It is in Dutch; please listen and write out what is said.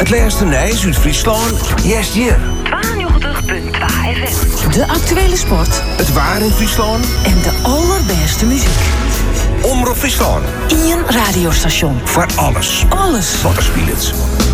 Het laatste nieuws uit Friesland, yes hier. 92.2 FM. De actuele sport. Het waar in Friesland. En de allerbeste muziek. Omroep Friesland. Ien radiostation. Voor alles. Alles. Wat er speelt.